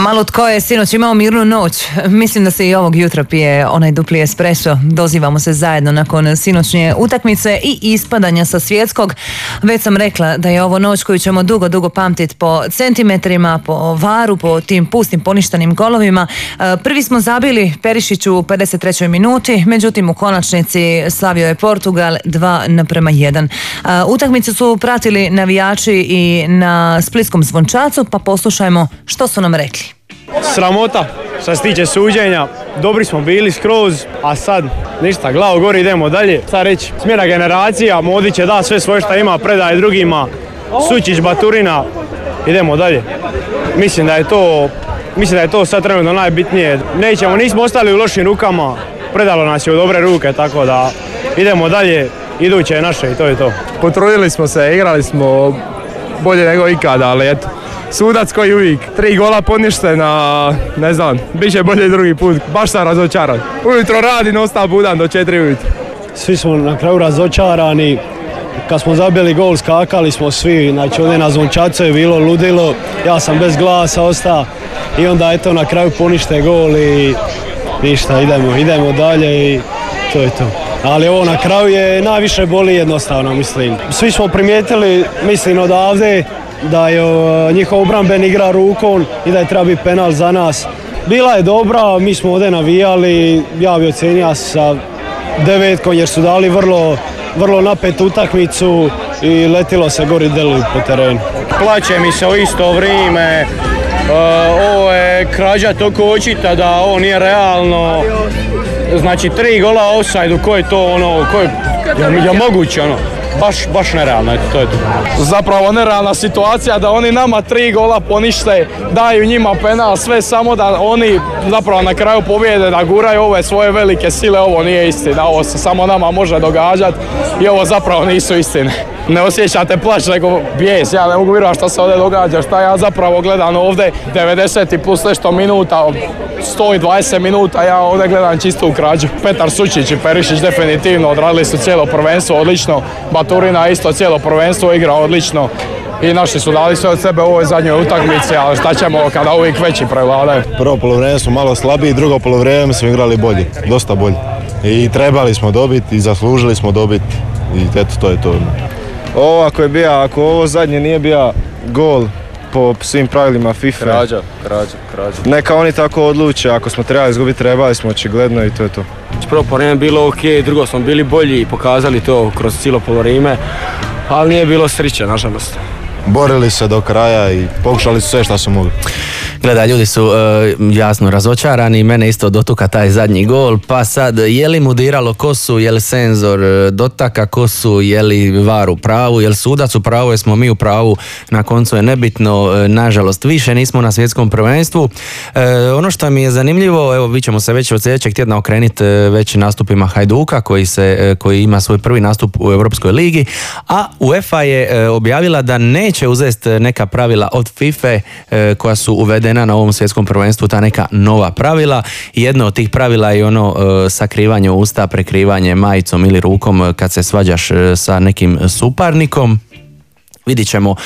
Malo tko je sinoć imao mirnu noć. Mislim da se i ovog jutra pije onaj dupli espresso. Dozivamo se zajedno nakon sinoćnje utakmice i ispadanja sa svjetskog. Već sam rekla da je ovo noć koju ćemo dugo pamtiti po centimetrima, po varu, po tim pustim poništenim golovima. Prvi smo zabili Perišić u 53. minuti, međutim u konačnici slavio je Portugal 2:1. Utakmicu su pratili navijači i na splitskom Zvončacu, pa poslušajmo što su nam rekli. Sramota što se tiče suđenja, dobri smo bili skroz, a sad ništa, glavo gori, idemo dalje. Sad reći, smjena generacija, Modić je da sve svoje što ima, predaje drugima, Sučić, Baturina, idemo dalje. Mislim da je to sad trenutno najbitnije. Nismo ostali u lošim rukama, predalo nas je u dobre ruke, tako da idemo dalje, iduće je naše i to je to. Potrudili smo se, igrali smo bolje nego ikada, ali eto, sudac koji uvijek, 3 gola poništena, ne znam, bit će bolje drugi put, baš sam razočaran. Ujutro radim, ostao budan do 4 ujutro. Svi smo na kraju razočarani, kad smo zabili gol skakali smo svi, znači ovdje na Zvončacu je bilo ludilo, ja sam bez glasa ostao i onda eto na kraju ponište gol i ništa, idemo dalje i to je to. Ali ovo na kraju je najviše boli jednostavno, mislim. Svi smo primijetili, mislim odavde, da je njihov obramben igra rukom i da je treba biti penal za nas. Bila je dobra, mi smo ovdje navijali, ja bi ocenio sa 9 jer su dali vrlo napetu utakmicu i letilo se gori delu po terenu. Plaće mi se u isto vrijeme, ovo je krađa toliko očita da ovo nije realno. Znači 3 gola offside-u, ko je to je moguće baš nerealno, to je to. Zapravo nerealna situacija da oni nama 3 gola ponište, daju njima penal, sve samo da oni zapravo na kraju pobjede, da guraju ove svoje velike sile, ovo nije istina, ovo se samo nama može događati i ovo zapravo nisu istine. Ne osjećate plać nego bijes, ja ne mogu vjerovati što se ovdje događa, šta ja zapravo gledam ovdje 90 plus nešto minuta, 120 minuta, ja ovdje gledam čistu krađu. Petar Sučić i Perišić definitivno odradili su cijelo prvenstvo odlično, Baturina isto cijelo prvenstvo igra odlično i naši su dali sve od sebe u ovoj zadnjoj utakmici, ali šta ćemo kada uvijek veći prevladaju. Prvo polovrijeme smo malo slabiji, drugo polovrijeme smo igrali bolje, dosta bolje. I trebali smo dobiti i zaslužili smo dobiti i eto to je to. Ovo ako ovo zadnje nije bio gol po svim pravilima FIFA. Krađa. Neka oni tako odluče, ako smo trebali izgubiti, trebali smo očigledno i to je to. Prvo polovreme bilo ok, drugo smo bili bolji i pokazali to kroz cijelo polovreme, ali nije bilo sreće, nažalost. Borili se do kraja i pokušali su sve što su mogli. Gleda, ljudi su jasno razočarani, mene isto dotuka taj zadnji gol, pa sad je li mu diralo kosu, je li senzor dotaka kosu, je li VAR u pravu, je li sudac u pravu, jesmo mi u pravu, na koncu je nebitno, nažalost više nismo na svjetskom prvenstvu. Ono što mi je zanimljivo, evo vi ćemo se već od sljedećeg tjedna okrenuti već nastupima Hajduka koji ima svoj prvi nastup u Europskoj ligi, a UEFA je objavila da neće uzeti neka pravila od FIFA koja su uvedena na ovom svjetskom prvenstvu, ta neka nova pravila. Jedno od tih pravila je ono sakrivanje usta, prekrivanje majicom ili rukom kad se svađaš sa nekim suparnikom. Vidit ćemo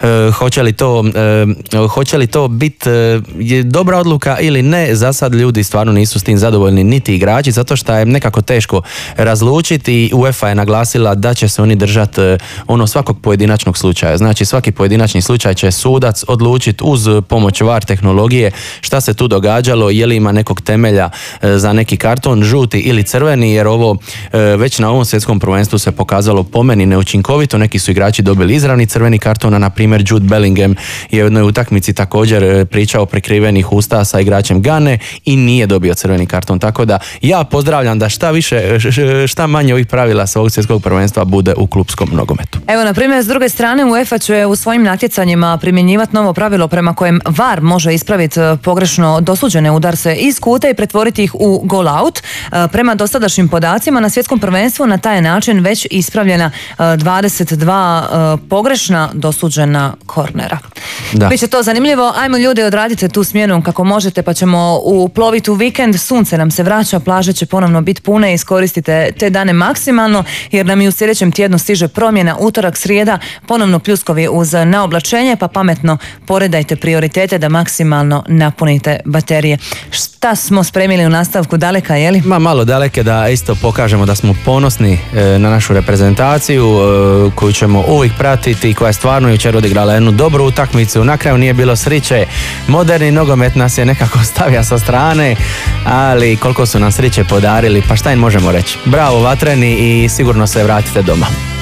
hoće li to biti dobra odluka ili ne. Za sad ljudi stvarno nisu s tim zadovoljni, niti igrači, zato što je nekako teško razlučiti i UEFA je naglasila da će se oni držati svakog pojedinačnog slučaja. Znači svaki pojedinačni slučaj će sudac odlučiti uz pomoć VAR tehnologije šta se tu događalo, je li ima nekog temelja za neki karton, žuti ili crveni, jer ovo već na ovom svjetskom prvenstvu se pokazalo po meni neučinkovito. Neki su igrači dobili izravni crveni kartona, na primjer Jude Bellingham je u jednoj utakmici također pričao o prekrivenih usta sa igračem Gane i nije dobio crveni karton, tako da ja pozdravljam da šta manje ovih pravila sa ovog svjetskog prvenstva bude u klupskom nogometu. Evo, na primjer, s druge strane UEFA će u svojim natjecanjima primjenjivati novo pravilo prema kojem VAR može ispraviti pogrešno dosuđene udarce iz kuta i pretvoriti ih u goal out. Prema dosadašnjim podacima na svjetskom prvenstvu na taj način već ispravljena 22 pogrešna ključna dosuđena kornera. Da. Biće to zanimljivo. Ajmo ljudi, odradite tu smjenu kako možete, pa ćemo uploviti u vikend. Sunce nam se vraća, plaže će ponovno biti pune. Iskoristite te dane maksimalno jer nam i u sljedećem tjednu stiže promjena. Utorak, srijeda, ponovno pljuskovi uz naoblačenje, pa pametno poredajte prioritete da maksimalno napunite baterije. Šta smo spremili u nastavku? Daleka, je li? Malo daleke, da isto pokažemo da smo ponosni na našu reprezentaciju koju ćemo uvijek pratiti, koja je stvarno jučer odigrala jednu dobru utakmicu. Na kraju nije bilo sriće, moderni nogomet nas je nekako stavio sa strane, ali koliko su nam sriće podarili, pa šta im možemo reći. Bravo vatreni i sigurno se vratite doma.